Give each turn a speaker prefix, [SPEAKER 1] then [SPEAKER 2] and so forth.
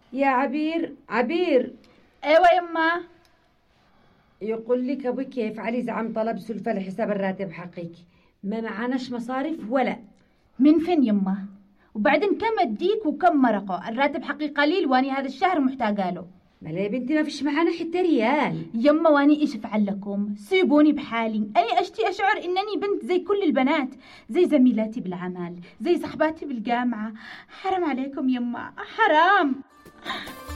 [SPEAKER 1] يا عبير عبير.
[SPEAKER 2] ايوه يما.
[SPEAKER 1] يقول لك ابوك كيف علي زعم طلب سلفة لحساب الراتب حقيقي، ما معناش مصاريف ولا.
[SPEAKER 2] من فين يما؟ وبعدين كم اديك وكم مرقه؟ الراتب حقي قليل واني هذا الشهر محتاجه له.
[SPEAKER 1] ملا يا بنتي ما فيش معانا حتى ريال.
[SPEAKER 2] يما واني ايش افعل لكم؟ سيبوني بحالي، اني اشتي اشعر انني بنت زي كل البنات، زي زميلاتي بالعمل، زي صحباتي بالجامعه. حرام عليكم يما، حرام.